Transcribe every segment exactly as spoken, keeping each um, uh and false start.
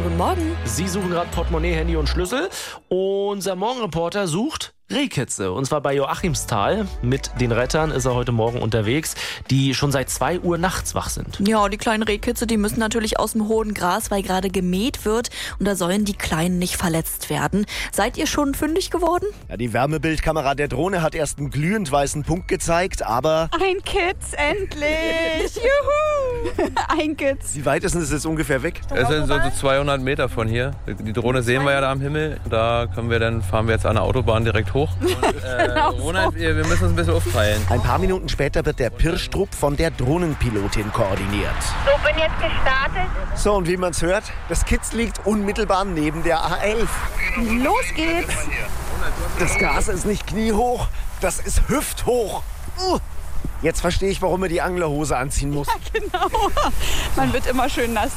guten Morgen. Sie suchen gerade Portemonnaie, Handy und Schlüssel. Unser Morgenreporter sucht Rehkitze. Und zwar bei Joachimsthal. Mit den Rettern ist er heute Morgen unterwegs, die schon seit zwei Uhr nachts wach sind. Ja, die kleinen Rehkitze, die müssen natürlich aus dem hohen Gras, weil gerade gemäht wird. Und da sollen die Kleinen nicht verletzt werden. Seid ihr schon fündig geworden? Ja, die Wärmebildkamera der Drohne hat erst einen glühend weißen Punkt gezeigt, aber... Ein Kitz, endlich! Juhu! Ein Kitz. Wie weit ist denn das jetzt ungefähr weg? Es sind so zweihundert Meter von hier. Die Drohne sehen wir ja da am Himmel. Da können wir dann, fahren wir jetzt an der Autobahn direkt hoch. Und, äh, Ronald, wir, wir müssen uns ein bisschen aufteilen. Ein paar Minuten später wird der Pirschtrupp von der Drohnenpilotin koordiniert. So, bin jetzt gestartet. So, und wie man es hört, das Kitz liegt unmittelbar neben der A elf. Los geht's! Das Gas ist nicht kniehoch, das ist hüfthoch. Uh. Jetzt verstehe ich, warum er die Anglerhose anziehen muss. Genau. Man wird immer schön nass.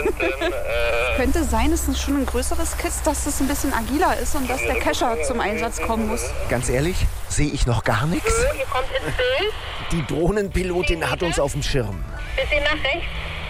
Könnte sein, es ist schon ein größeres Kitz, dass es ein bisschen agiler ist und dass der Kescher zum Einsatz kommen muss. Ganz ehrlich, sehe ich noch gar nichts. Hier kommt ins Bild. Die Drohnenpilotin hat uns auf dem Schirm. Bisschen nach rechts.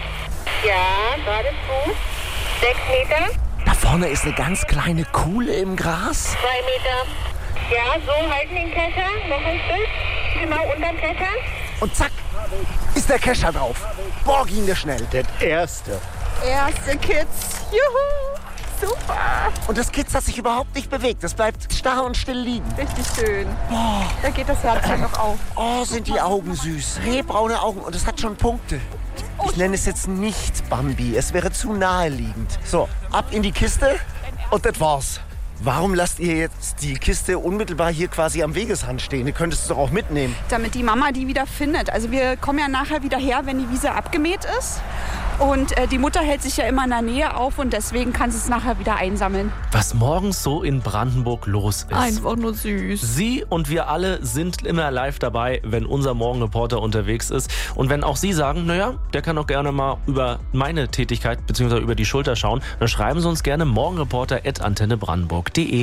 Ja, gerade zu. Sechs Meter. Da vorne ist eine ganz kleine Kuhle im Gras. Zwei Meter. Ja, so halten den Kescher. Noch ein Stück. Genau unterm Kescher. Und zack, ist der Kescher drauf. Borg ihn schnell. Der erste. Erste Kitz. Juhu! Super! Und das Kitz hat sich überhaupt nicht bewegt. Das bleibt starr und still liegen. Richtig schön. Da geht das Herz ja noch auf. Oh, sind die Augen süß. Rehbraune Augen und es hat schon Punkte. Ich nenne es jetzt nicht Bambi. Es wäre zu naheliegend. So, ab in die Kiste und das war's. Warum lasst ihr jetzt die Kiste unmittelbar hier quasi am Wegesrand stehen? Ihr könntest es doch auch mitnehmen. Damit die Mama die wieder findet. Also wir kommen ja nachher wieder her, wenn die Wiese abgemäht ist. Und äh, die Mutter hält sich ja immer in der Nähe auf und deswegen kann sie es nachher wieder einsammeln. Was morgens so in Brandenburg los ist. Einfach nur süß. Sie und wir alle sind immer live dabei, wenn unser Morgenreporter unterwegs ist. Und wenn auch Sie sagen, naja, der kann doch gerne mal über meine Tätigkeit bzw. über die Schulter schauen, dann schreiben Sie uns gerne morgenreporter at antenne brandenburg punkt de.